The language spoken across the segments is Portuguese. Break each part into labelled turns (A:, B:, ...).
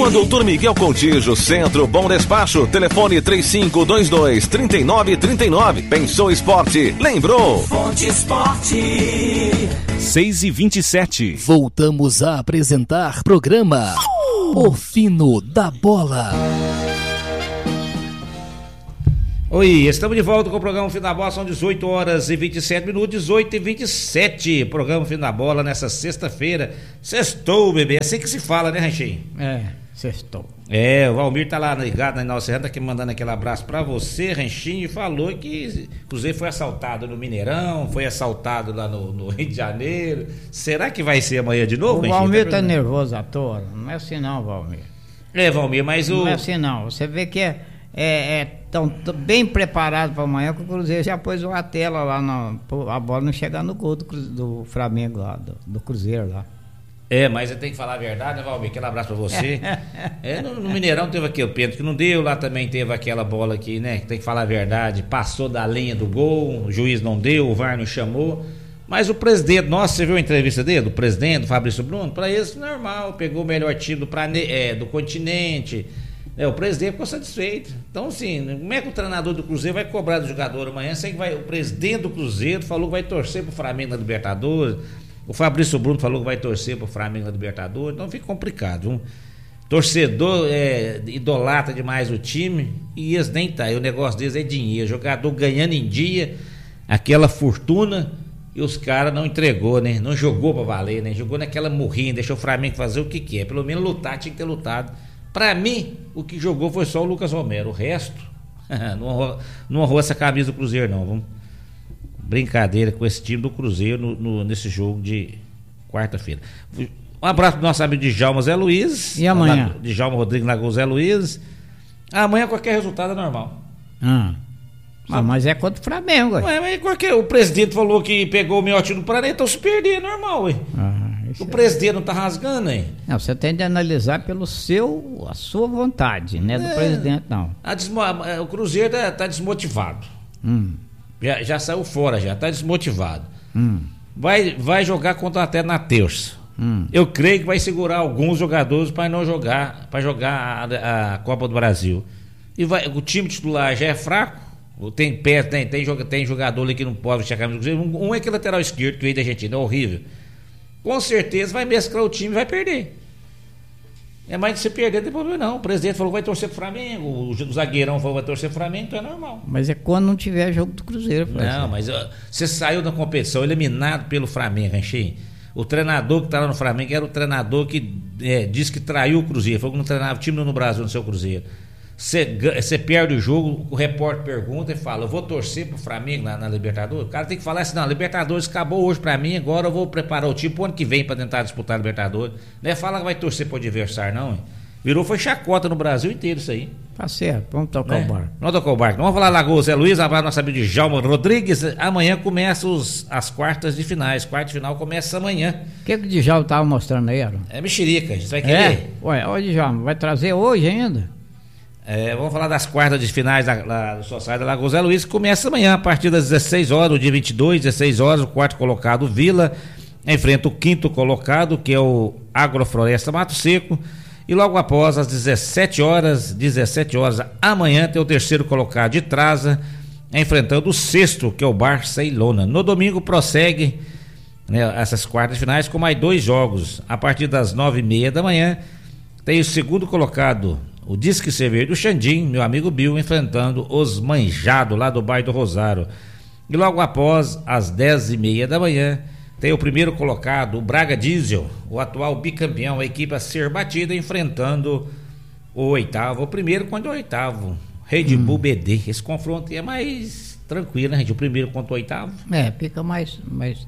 A: Rua Doutor Miguel Contígio, Centro, Bom Despacho, telefone 3522-3939. Pensou Esporte, lembrou.
B: Fonte Esporte.
C: 6h27.
D: Voltamos a apresentar programa O Fino da Bola.
E: Oi, estamos de volta com o programa Fino da Bola, são 18 horas e 27 minutos, 18h27, programa Fino da Bola nessa sexta-feira. Sextou, bebê, é assim que se fala, né, Ranchinho?
F: Sextou.
E: O Valmir tá lá ligado na nossa renda, aqui mandando aquele abraço pra você, Ranchinho, e falou que o Cruzeiro foi assaltado no Mineirão, foi assaltado lá no Rio de Janeiro. Será que vai ser amanhã de novo,
F: O
E: Ranchinho?
F: Valmir tá nervoso à toa, não é assim não, Valmir.
E: Valmir, mas
F: Não é assim não, você vê que estão bem preparados para amanhã, que o Cruzeiro já pôs uma tela lá, a bola não chegar no gol do Flamengo lá, do Cruzeiro lá.
E: Mas eu tenho que falar a verdade, né, Valmir? Aquele abraço pra você. No Mineirão teve aquele pênalti que não deu, lá também teve aquela bola aqui, né? Tem que falar a verdade, passou da linha do gol, o juiz não deu, o VAR não chamou. Mas o presidente, nossa, você viu a entrevista dele? Do presidente, do Fabrício Bruno? Pra eles, normal, pegou o melhor time do continente. O presidente ficou satisfeito. Então, assim, como é que o treinador do Cruzeiro vai cobrar do jogador amanhã? Sei que o presidente do Cruzeiro falou que vai torcer pro Flamengo na Libertadores. O Fabrício Bruno falou que vai torcer pro Flamengo na Libertadores. Então fica complicado, viu? Torcedor idolatra demais o time e eles nem tá. E o negócio deles é dinheiro. Jogador ganhando em dia, aquela fortuna, e os caras não entregou, né? Não jogou pra valer, né? Jogou naquela murrinha, deixou o Flamengo fazer o que quer. Pelo menos lutar, tinha que ter lutado. Pra mim, o que jogou foi só o Lucas Romero. O resto, não honrou essa camisa do Cruzeiro, não. Vamos. Brincadeira com esse time do Cruzeiro nesse jogo de quarta-feira. Um abraço pro nosso amigo Djalma Zé Luiz.
F: E amanhã?
E: Djalma Rodrigues Lagoa Zé Luiz. Amanhã qualquer resultado é normal.
F: Mas é contra o Flamengo.
E: Mas o presidente falou que pegou o melhor time do planeta, então se perder é normal. O presidente não tá rasgando, hein? Não,
F: você tem de analisar a sua vontade, né? Do presidente, não.
E: O Cruzeiro tá desmotivado. Já saiu fora, já tá desmotivado. Vai jogar contra até na terça. Eu creio que vai segurar alguns jogadores para jogar a Copa do Brasil. O time titular já é fraco. Tem jogador ali que não pode vestir a camisa do Cruzeiro. Um é que lateral esquerdo que veio da Argentina, é horrível. Com certeza vai mesclar o time e vai perder. Mas se perder, não tem problema não. O presidente falou que vai torcer pro Flamengo, o zagueirão falou que vai torcer pro Flamengo, então é normal.
F: Mas é quando não tiver jogo do Cruzeiro.
E: Não, mas você saiu da competição eliminado pelo Flamengo, Ranchinho. O treinador que tá lá no Flamengo era o treinador que disse que traiu o Cruzeiro, falou que não treinava o time no Brasil no seu Cruzeiro. Você perde o jogo, o repórter pergunta e fala: eu vou torcer pro Flamengo na Libertadores. O cara tem que falar assim: não, a Libertadores acabou hoje pra mim, agora eu vou preparar o time pro ano que vem pra tentar disputar a Libertadores. Não é falar que vai torcer pro adversário, não, hein? Foi chacota no Brasil inteiro isso aí.
F: Tá certo, vamos tocar o barco.
E: Vamos tocar o barco. Vamos falar Lagoa Zé Luiz, abraço nosso amigo Djalma Rodrigues. Amanhã começa as quartas de finais. Quarta de final começa amanhã.
F: O que o Djalma tava mostrando aí, Aaron?
E: É mexerica, você vai querer?
F: Olha, Djalma, vai trazer hoje ainda?
E: Vamos falar das quartas de finais do Society da Lagoa Zé Luiz, que começa amanhã a partir das 16 horas, o dia 22, 16 horas, o quarto colocado Vila enfrenta o quinto colocado, que é o Agrofloresta Mato Seco, e logo após às 17 horas amanhã tem o terceiro colocado de Traza enfrentando o sexto, que é o Barcelona. No domingo prossegue essas quartas de finais com mais 2 jogos. A partir das 9h30 da manhã tem o segundo colocado, o Disque Cerveja do Xandim, meu amigo Bill, enfrentando os Manjados lá do bairro do Rosário. E logo após, às 10h30 da manhã, tem o primeiro colocado, o Braga Diesel, o atual bicampeão, a equipe a ser batida, enfrentando o oitavo. O primeiro contra o oitavo, Red Bull BD. Esse confronto é mais tranquilo, né, gente? O primeiro contra o oitavo.
F: Fica mais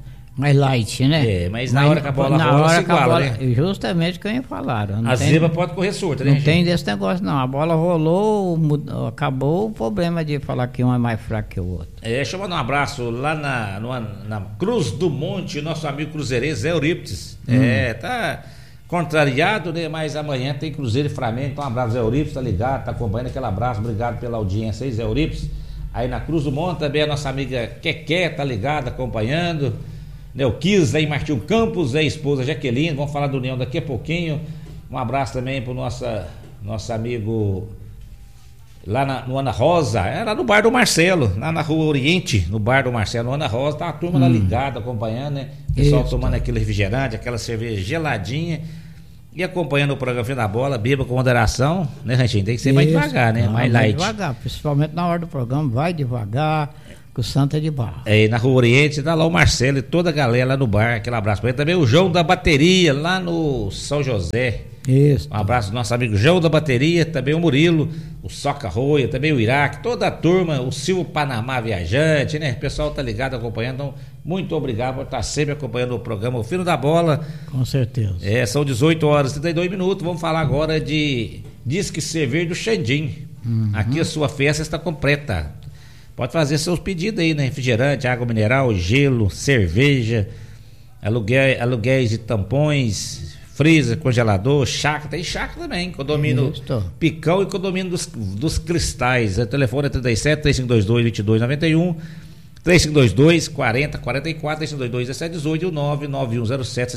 F: light, né?
E: Mas na hora que a bola rola, se iguala, né?
F: Justamente o que eu ia falar.
E: A zebra pode correr surta, né?
F: Não tem desse negócio, não. A bola rolou, acabou o problema de falar que um é mais fraco que o outro.
E: Deixa eu mandar um abraço lá na Cruz do Monte, nosso amigo cruzeirense Zé Eurípides. Tá contrariado, né? Mas amanhã tem Cruzeiro e Flamengo. Então um abraço, Zé Eurípides, tá ligado, tá acompanhando, aquele abraço, obrigado pela audiência aí, Zé Eurípides. Aí na Cruz do Monte também a nossa amiga Keké tá ligada, acompanhando. O Kis aí, Martinho Campos, a esposa Jaqueline, vamos falar do União daqui a pouquinho. Um abraço também pro nosso amigo lá no Ana Rosa, era no bar do Marcelo, lá na Rua Oriente, no bar do Marcelo, no Ana Rosa, tá a turma lá ligada, acompanhando, né? O pessoal tomando aquele refrigerante, aquela cerveja geladinha e acompanhando o programa Fim da Bola, beba com moderação, né, Ranchinho? Tem que ser mais devagar, né? Mais light.
F: Devagar, principalmente na hora do programa, vai devagar, que o santo é de barro.
E: Na Rua Oriente, tá lá o Marcelo e toda a galera lá no bar, aquele abraço pra ele. Também o João da Bateria, lá no São José.
F: Isso.
E: Um abraço do nosso amigo João da Bateria, também o Murilo, o Soca Roia, também o Iraque, toda a turma, o Silvio Panamá Viajante, né? O pessoal tá ligado, acompanhando, então muito obrigado por estar sempre acompanhando o programa O Fino da Bola.
F: Com certeza.
E: São 18 horas e 32 minutos, vamos falar agora de Disque Cerveja do Xandim. Aqui a sua festa está completa. Pode fazer seus pedidos aí, né? Refrigerante, água mineral, gelo, cerveja, aluguéis de tampões, freezer, congelador, chácara, tem chácara também, condomínio Picão e condomínio dos Cristais. O telefone é 37 3522 2291, 3522 4044, 3522 1718 e o 99107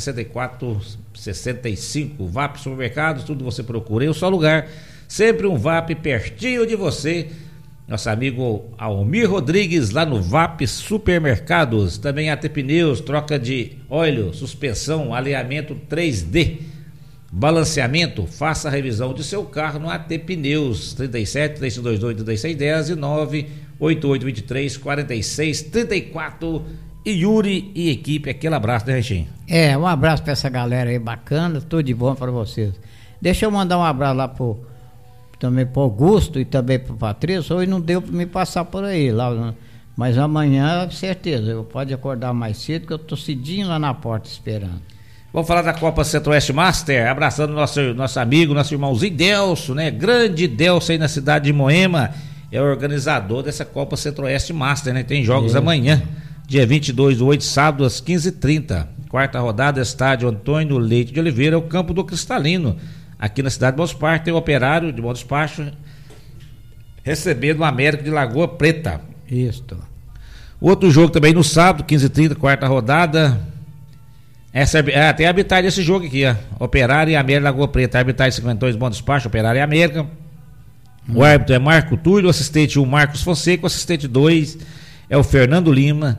E: 6465. VAP Supermercados, tudo você procura em um só lugar, sempre um VAP pertinho de você. Nosso amigo Almir Rodrigues, lá no VAP Supermercados. Também AT Pneus, troca de óleo, suspensão, alinhamento 3D, balanceamento. Faça a revisão de seu carro no AT Pneus. 37 3522 3610 e 98823 4634. E Yuri e equipe, aquele abraço, né, Rechinho?
F: Um abraço pra essa galera aí bacana, tudo de bom pra vocês. Deixa eu mandar um abraço lá também pro Augusto e também pro Patrício. Hoje não deu para me passar por aí lá, mas amanhã, certeza, eu pode acordar mais cedo, que eu tô cedinho lá na porta esperando.
E: Vamos falar da Copa Centro-Oeste Master, abraçando nosso amigo, nosso irmãozinho Delso, né? Grande Delso aí na cidade de Moema, é o organizador dessa Copa Centro-Oeste Master, né? Tem jogos amanhã, dia 22/8, sábado às 15h30. Quarta rodada, estádio Antônio Leite de Oliveira, o campo do Cristalino. Aqui na cidade de Bom Despacho tem o Operário de Bom Despacho recebendo o América de Lagoa Preta.
F: Isso.
E: Outro jogo também no sábado, 15h30, quarta rodada. Tem a arbitragem desse jogo aqui, ó. Operário e América de Lagoa Preta. A arbitragem 52 Bom Despacho, Operário e América. O árbitro é Marco Túlio, o assistente 1 Marcos Fonseca, o assistente 2 é o Fernando Lima.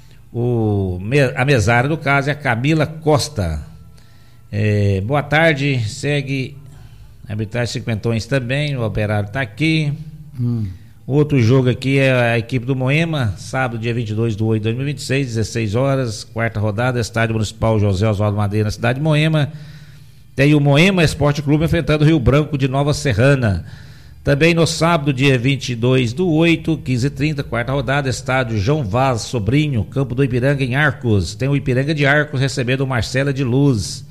E: A mesária do caso é a Camila Costa. Boa tarde, segue arbitragem cinquentões também, o Operário está aqui. Outro jogo aqui é a equipe do Moema, sábado dia 22/8 de 2026, 16 horas, quarta rodada, estádio municipal José Oswaldo Madeira, na cidade de Moema. Tem o Moema Esporte Clube enfrentando o Rio Branco de Nova Serrana. Também no sábado dia 22/8, 15h30, quarta rodada, estádio João Vaz Sobrinho, campo do Ipiranga em Arcos. Tem o Ipiranga de Arcos recebendo o Marcela de Luz.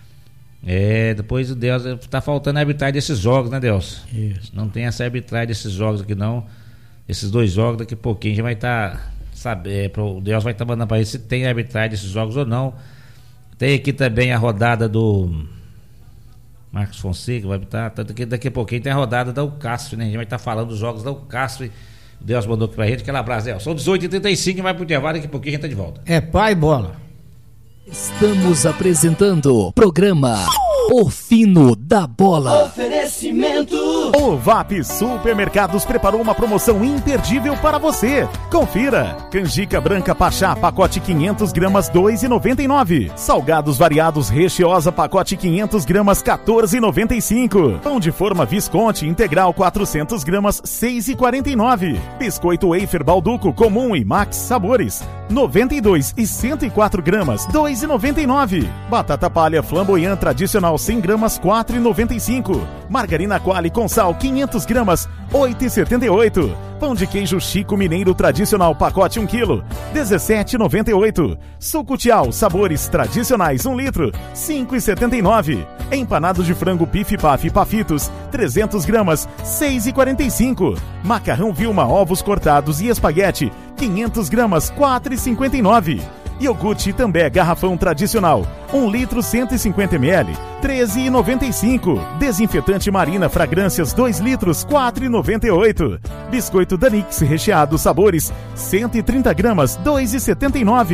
E: Depois o Deus, tá faltando a arbitragem desses jogos, né, Deus?
F: Isso.
E: Não tem essa arbitragem desses jogos aqui não. Esses dois jogos daqui a pouquinho já vai estar, o Deus vai estar mandando para ele se tem arbitragem desses jogos ou não. Tem aqui também a rodada do Marcos Fonseca, vai estar, tanto que daqui a pouquinho tem a rodada da Ucastre, né? A gente vai estar falando dos jogos da Ucastre. O Deus mandou aqui pra gente, aquele abraço, Deus. São 18h35 e vai pro intervalo, daqui a pouquinho a gente tá de volta.
F: Pai bola.
D: Estamos apresentando o programa O Fino da Bola.
B: Oferecimento.
C: O VAP Supermercados preparou uma promoção imperdível para você. Confira. Canjica branca Pachá, pacote 500 gramas, R$ 2,99. Salgados variados Recheosa, pacote 500 gramas, R$ 14,95. Pão de forma Visconti integral 400 gramas, R$ 6,49. Biscoito Wafer Balduco comum e Max Sabores, 92 e 104 gramas, R$ 2,99. Batata palha flamboyant tradicional 100 gramas, R$ 4,95. Margarina Quali com sal 500 gramas, R$ 8,78. Pão de queijo Chico Mineiro tradicional pacote 1 kg, R$ 17,98. Suco Tial sabores tradicionais 1 litro, R$ 5,79. Empanado de frango Pif Paf Pafitos 300 gramas, R$ 6,45. Macarrão Vilma ovos cortados e espaguete 500 gramas, R$ 4,59. Iogurte També garrafão tradicional 1 litro 150 ml, R$ 13,95. Desinfetante Marina fragrâncias 2 litros, R$ 4,98. Biscoito Danix recheado sabores 130 gramas, R$ 2,79.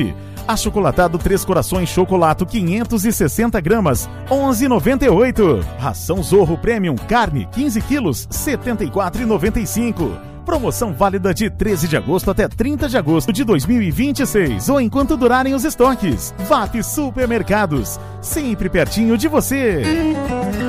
C: Achocolatado Três Corações Chocolato 560 gramas, 11,98. Ração Zorro Premium Carne 15 quilos, 74,95. Promoção válida de 13 de agosto até 30 de agosto de 2026 ou enquanto durarem os estoques. VAP Supermercados, sempre pertinho de você.